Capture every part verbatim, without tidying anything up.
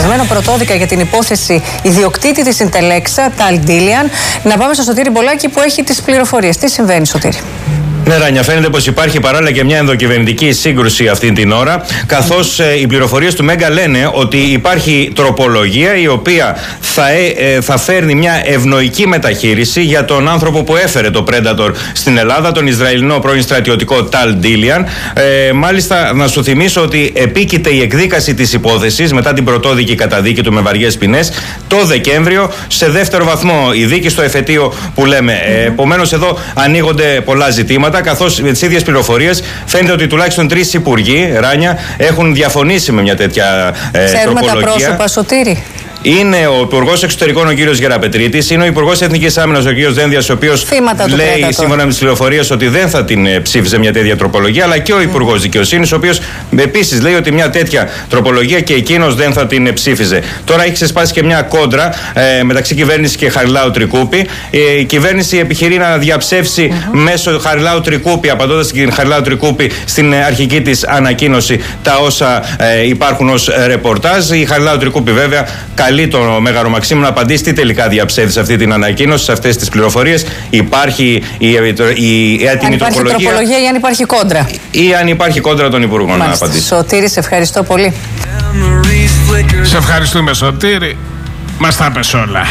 Συνδεδεμένο πρωτόδικα για την υπόθεση ιδιοκτήτη της Ιντελέξα, Ταλ Ντίλιαν. Να πάμε στο Σωτήρη Μπολάκη που έχει τις πληροφορίες. Τι συμβαίνει, Σωτήρη? Ναι, Ράνια, φαίνεται πως υπάρχει παράλληλα και μια ενδοκυβερνητική σύγκρουση αυτή την ώρα, καθώς ε, οι πληροφορίες του Μέγκα λένε ότι υπάρχει τροπολογία η οποία θα, ε, ε, θα φέρνει μια ευνοϊκή μεταχείριση για τον άνθρωπο που έφερε το Predator στην Ελλάδα, τον Ισραηλινό πρώην στρατιωτικό Ταλ Ντίλιαν. Ε, μάλιστα, να σου θυμίσω ότι επίκειται η εκδίκαση της υπόθεσης μετά την πρωτόδικη καταδίκη του με βαριές ποινές το Δεκέμβριο, σε δεύτερο βαθμό η δίκη στο εφετείο που λέμε. Ε, επομένως, εδώ ανοίγονται πολλά ζητήματα. Καθώς με τις ίδιες πληροφορίες φαίνεται ότι τουλάχιστον τρεις υπουργοί, Ράνια, έχουν διαφωνήσει με μια τέτοια ε, Ξέρουμε τροπολογία. τα πρόσωπα, Σωτήρη. Είναι ο Υπουργός Εξωτερικών, ο κύριος Γεραπετρίτης, είναι ο Υπουργός Εθνικής Άμυνας, ο κύριος Δένδιας, ο οποίος λέει Predator, σύμφωνα με τις πληροφορίες, ότι δεν θα την ψήφιζε μια τέτοια τροπολογία, αλλά και ο Υπουργός mm. Δικαιοσύνης, ο οποίος επίσης λέει ότι μια τέτοια τροπολογία και εκείνος δεν θα την ψήφιζε. Τώρα έχει ξεσπάσει και μια κόντρα ε, μεταξύ κυβέρνησης και Χαριλάου Τρικούπη. Ε, η κυβέρνηση επιχειρεί να διαψεύσει mm-hmm. μέσω Χαριλάου Τρικούπη, απαντώντας στην Χαριλάου Τρικούπη στην αρχική της ανακοίνωση, τα όσα ε, υπάρχουν ως ρεπορτάζ. Η Χαριλάου Τρικούπη, βέβαια, καλεί τον Μέγαρο Μαξίμου να απαντήσει τι τελικά διαψεύδει σε αυτή την ανακοίνωση, σε αυτές τις πληροφορίες. Υπάρχει η, η, η, η έτοιμη τροπολογία. τροπολογία ή αν υπάρχει κόντρα. Ή αν υπάρχει κόντρα των Υπουργών. Μάλιστα, να απαντήσει. Σωτήρη, σε ευχαριστώ πολύ. Σε ευχαριστούμε, Σωτήρη. Μας τα πες όλα.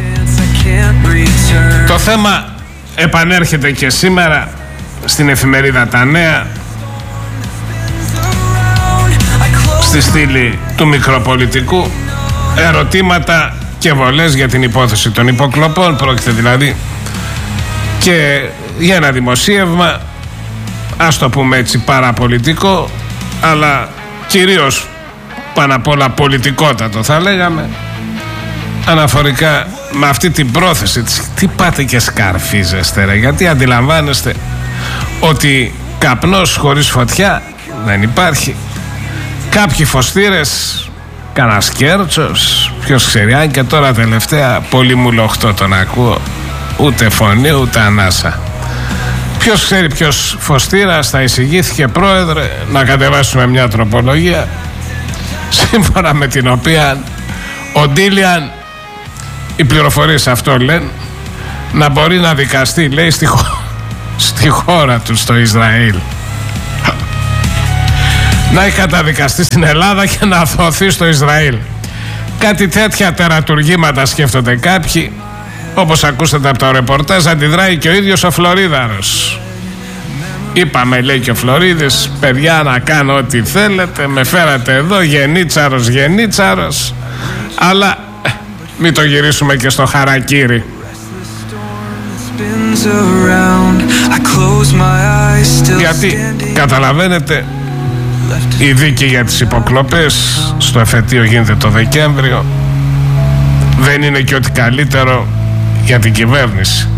Το θέμα επανέρχεται και σήμερα στην εφημερίδα Τα Νέα, στη στήλη του μικροπολιτικού. Ερωτήματα και βολές για την υπόθεση των υποκλοπών. Πρόκειται δηλαδή και για ένα δημοσίευμα, ας το πούμε έτσι, παραπολιτικό, αλλά κυρίως πάνω απ' όλα πολιτικότατο θα λέγαμε, αναφορικά με αυτή την πρόθεση της. Τι πάτε και σκαρφίζεστε, ρε? Γιατί αντιλαμβάνεστε ότι καπνός χωρίς φωτιά δεν υπάρχει. Κάποιοι φωστήρες, κανένας Κέρτσος, ποιος ξέρει, αν και τώρα τελευταία πολύ μουλοχτό τον ακούω, ούτε φωνή ούτε ανάσα. Ποιος ξέρει ποιος φωστήρας θα εισηγήθηκε, πρόεδρε, να κατεβάσουμε μια τροπολογία σύμφωνα με την οποία ο Ντίλιαν, οι πληροφορίες αυτό λένε, να μπορεί να δικαστεί, λέει, στη, χω... στη χώρα του, στο Ισραήλ. Να έχει καταδικαστεί στην Ελλάδα και να αθωωθεί στο Ισραήλ. Κάτι τέτοια τερατουργήματα σκέφτονται κάποιοι. Όπως ακούσατε από το ρεπορτάζ, αντιδράει και ο ίδιος ο Φλωρίδαρος. Είπαμε, λέει και ο Φλωρίδης, παιδιά, να κάνω ό,τι θέλετε, με φέρατε εδώ γενίτσαρος γενίτσαρος, αλλά μην το γυρίσουμε και στο χαρακίρι. Γιατί καταλαβαίνετε, η δίκη για τις υποκλοπές στο εφετείο γίνεται το Δεκέμβριο. Δεν είναι και ό,τι καλύτερο για την κυβέρνηση.